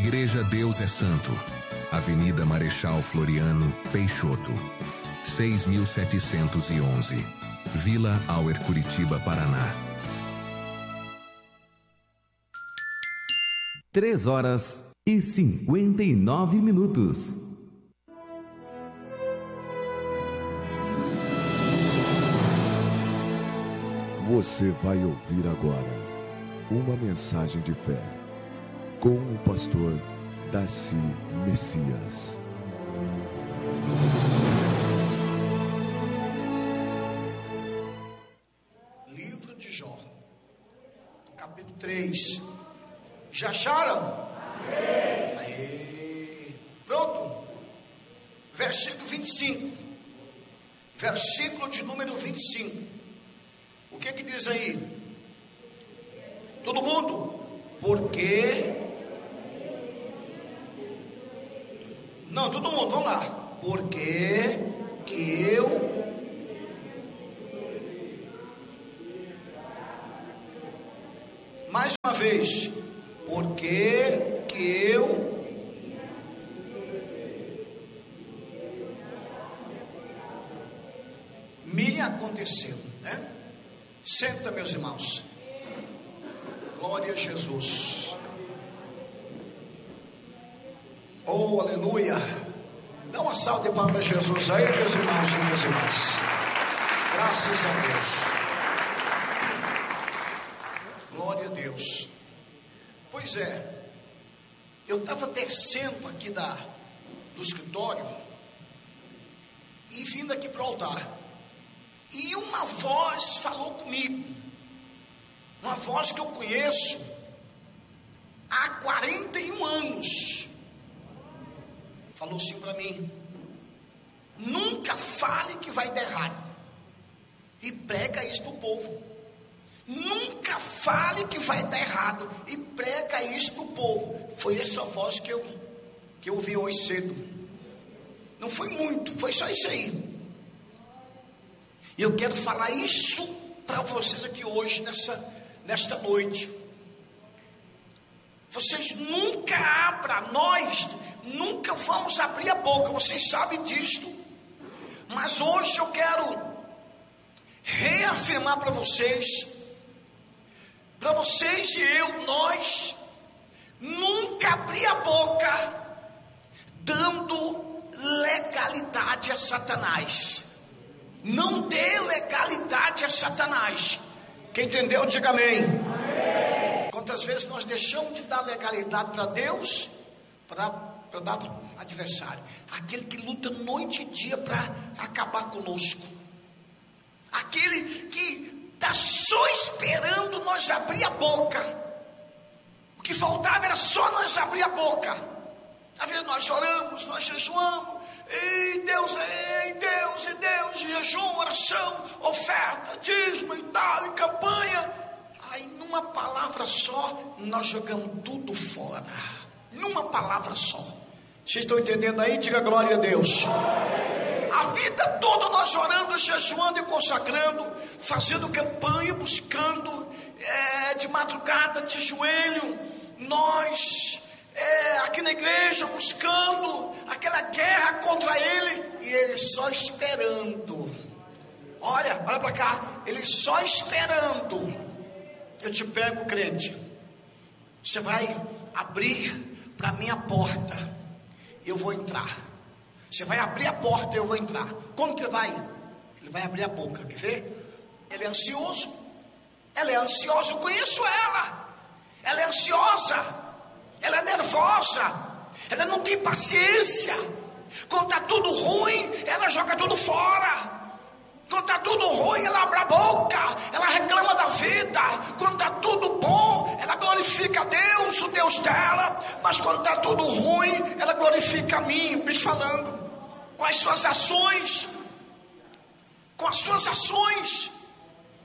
Igreja Deus é Santo, Avenida Marechal Floriano Peixoto, 6.711, Vila Auer, Curitiba, Paraná. 3h59. Você vai ouvir agora uma mensagem de fé com o pastor Darcy Messias. Livro de Jó, capítulo 3. Já acharam? Aê. Pronto? Versículo 25. Versículo de número 25. O que diz aí? Todo mundo? Porque... Não, todo mundo, vamos lá. Porque que eu... Mais uma vez. Porque que eu... Me aconteceu, né? Senta, meus irmãos. Glória a Jesus. Oh, aleluia. Dá uma salva de palmas para Jesus aí, meus irmãos e minhas irmãs. Graças a Deus. Glória a Deus. Pois é, eu estava descendo aqui do escritório e vindo aqui para o altar. E uma voz falou comigo, uma voz que eu conheço há 41 anos, falou assim para mim: nunca fale que vai dar errado, e prega isso para o povo. Nunca fale que vai dar errado, e prega isso para o povo. Foi essa voz que eu ouvi hoje cedo. Não foi muito, foi só isso aí. E eu quero falar isso para vocês aqui hoje, nesta noite. Vocês nunca abram, nós nunca vamos abrir a boca, vocês sabem disto. Mas hoje eu quero reafirmar para vocês e nós nunca abrir a boca dando legalidade a Satanás. Não dê legalidade a Satanás. Quem entendeu, diga amém. Quantas vezes nós deixamos de dar legalidade para Deus, para dar para o adversário, aquele que luta noite e dia para acabar conosco, aquele que está só esperando nós abrir a boca. O que faltava era só nós abrir a boca. Às vezes nós choramos, nós jejuamos, e Deus, jejum, oração, oferta, dízimo e tal, e campanha. Aí numa palavra só, nós jogamos tudo fora. Numa palavra só. Vocês estão entendendo aí? Diga glória a Deus. A vida toda nós orando, jejuando e consagrando, fazendo campanha, buscando, de madrugada, de joelho, nós... aqui na igreja buscando aquela guerra contra ele, e ele só esperando. Olha para cá, ele só esperando. Eu te pego, crente, você vai abrir para mim a porta, eu vou entrar. Você vai abrir a porta, eu vou entrar. Como que ele vai? Ele vai abrir a boca, quer ver? Ele é ansioso, ela é ansiosa, eu conheço ela é ansiosa, ela é nervosa, ela não tem paciência. Quando está tudo ruim, ela joga tudo fora. Quando está tudo ruim, ela abre a boca, ela reclama da vida. Quando está tudo bom, ela glorifica a Deus, o Deus dela. Mas quando está tudo ruim, ela glorifica a mim. Bicho falando, com as suas ações,